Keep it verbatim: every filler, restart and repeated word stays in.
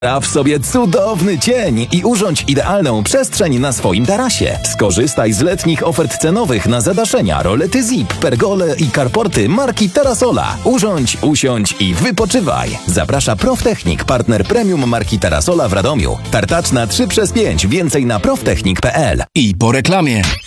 Traw sobie cudowny cień i urządź idealną przestrzeń na swoim tarasie. Skorzystaj z letnich ofert cenowych na zadaszenia, rolety zip, pergole i carporty marki Terasola. Urządź, usiądź i wypoczywaj. Zaprasza Proftechnik, partner premium marki Terasola w Radomiu. Tartaczna trzy przez pięć, więcej na proftechnik kropka p l. I po reklamie.